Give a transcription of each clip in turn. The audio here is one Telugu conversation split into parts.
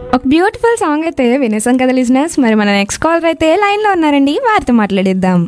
ఒక బ్యూటిఫుల్ సాంగ్ అయితే వినేసాం కదా లిజనర్స్. మరి మన నెక్స్ట్ కాలర్ అయితే లైన్లో ఉన్నారండి, వారితో మాట్లాడిద్దాం.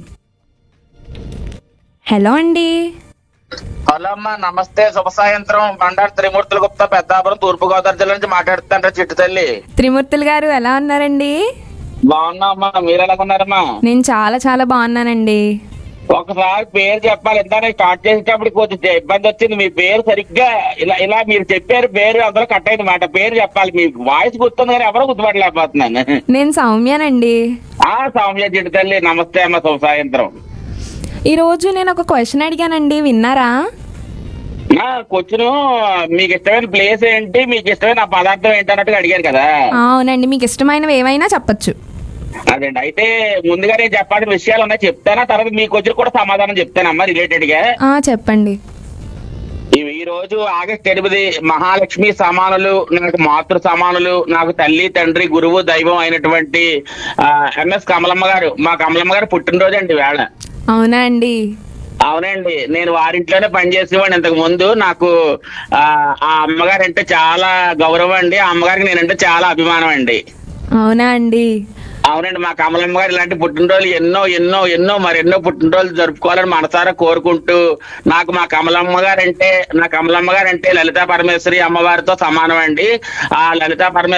హలో అండి. హలో అమ్మా, నమస్తే, శుభ సాయంత్రం. బండారు త్రిమూర్తుల గుప్తా, పెద్దాపురం, తూర్పు గోదావరి జిల్లా నుంచి మాట్లాడుతుంటారు చిట్టు తల్లి. త్రిమూర్తులు గారు ఎలా ఉన్నారండి? బాగున్నా అమ్మా, మీరు ఎలాగున్నారమ్మా? నేను చాలా చాలా బాగున్నానండి. ఒకసారి పేరు చెప్పాలి. ఇందా స్టార్ట్ చేసేటప్పుడు కొంచెం ఇబ్బంది వచ్చింది. మీ పేరు సరిగ్గా ఇలా ఇలా మీరు చెప్పారు, పేరు అందరూ కట్ అయింది మాట. పేరు చెప్పాలి, మీ వాయిస్ గుర్తుంది కానీ ఎవరో గుర్తుపట్టలేకపోతున్నాను. నేను సౌమ్యానండి. సౌమ్య చిట్టు తల్లి, నమస్తే అమ్మా, శుభ సాయంత్రం. ఈరోజు నేను ఒక క్వశ్చన్ అడిగానండి, విన్నారా? క్వశ్చన్ మీకు ఇష్టమైన ప్లేస్ ఏంటి, మీకు ఇష్టమైన పదార్థం ఏంటి అన్నట్టుగా అడిగారు కదా. అవునండి, మీకు ఇష్టమైనవి ఏవైనా చెప్పచ్చు. అదండి. అయితే ముందుగా నేను చెప్పాల్సిన విషయాలు ఉన్నాయి, చెప్తానా? తర్వాత మీకు వచ్చి కూడా సమాధానం చెప్తానమ్మా రిలేటెడ్ గా. చెప్పండి. ఈ రోజు ఆగస్టు 8 మహాలక్ష్మి సమానులు, నాకు మాతృ సమానులు, నాకు తల్లి తండ్రి గురువు దైవం అయినటువంటి ఎంఎస్ కమలమ్మ గారు, మా కమలమ్మ గారు పుట్టినరోజు అండి వేళ. అవునా అండి? అవునండి. నేను వారింట్లోనే పనిచేసేవాడిని ఇంతకు ముందు. నాకు ఆ అమ్మగారు అంటే చాలా గౌరవం అండి. ఆ అమ్మగారికి నేనంటే చాలా అభిమానం అండి. అవునా అండి? అవునండి. మా కమలమ్మ గారు ఇలాంటి పుట్టినరోజులు ఎన్నో ఎన్నో ఎన్నో మరెన్నో పుట్టినరోజులు జరుపుకోవాలని మనసారా కోరుకుంటూ, నాకు మా కమలమ్మ గారు అంటే లలితా పరమేశ్వరి అమ్మవారితో సమానం అండి. ఆ లలితా పరమేశ్వరి